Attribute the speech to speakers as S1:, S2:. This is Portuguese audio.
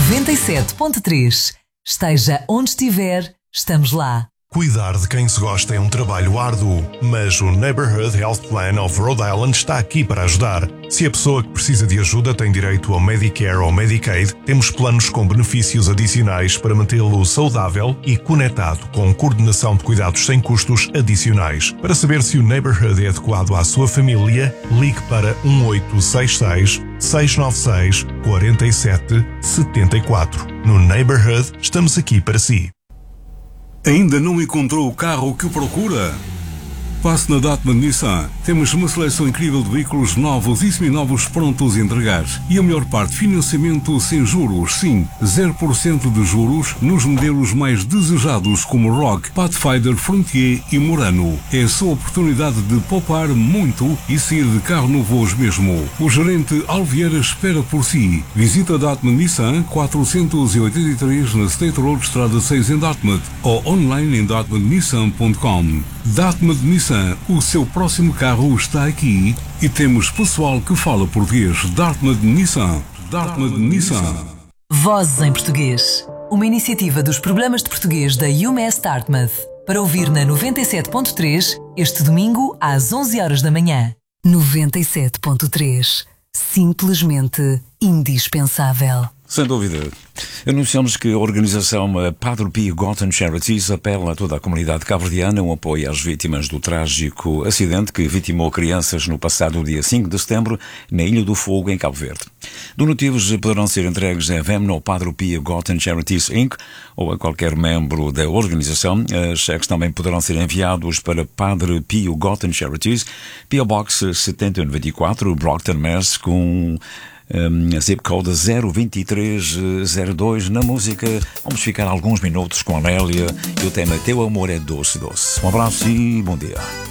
S1: 97.3. Esteja onde estiver, estamos lá.
S2: Cuidar de quem se gosta é um trabalho árduo, mas o Neighborhood Health Plan of Rhode Island está aqui para ajudar. Se a pessoa que precisa de ajuda tem direito ao Medicare ou Medicaid, temos planos com benefícios adicionais para mantê-lo saudável e conectado, com coordenação de cuidados sem custos adicionais. Para saber se o Neighborhood é adequado à sua família, ligue para 1866-696-4774. No Neighborhood, estamos aqui para si.
S3: Ainda não encontrou o carro que procura? Passe na Datman Nissan. Temos uma seleção incrível de veículos novos e seminovos prontos a entregar. E a melhor parte, financiamento sem juros. Sim, 0% de juros nos modelos mais desejados como Rogue, Pathfinder, Frontier e Murano. É a sua oportunidade de poupar muito e sair de carro novo hoje mesmo. O gerente Alvieira espera por si. Visita a Datman Nissan 483 na State Road, Estrada 6 em Dartmouth ou online em dartmouthnissan.com. Dartmouth Nissan, o seu próximo carro está aqui e temos pessoal que fala português. Dartmouth Nissan. Dartmouth Nissan.
S1: Vozes em Português. Uma iniciativa dos programas de português da UMass Dartmouth. Para ouvir na 97.3, este domingo às 11 horas da manhã. 97.3. Simplesmente indispensável.
S4: Sem dúvida. Anunciamos que a organização Padre Pio Gotten Charities apela a toda a comunidade cabo-verdiana um apoio às vítimas do trágico acidente que vitimou crianças no passado dia 5 de setembro na Ilha do Fogo, em Cabo Verde. Donativos poderão ser entregues a VEMNO Padre Pio Gotten Charities Inc. ou a qualquer membro da organização. Cheques também poderão ser enviados para Padre Pio Gotten Charities, P.O. Box 7094, Brockton, Mass, com a zip code 02302. Na música vamos ficar alguns minutos com a Lélia e o tema Teu Amor é Doce Doce. Um abraço e bom dia.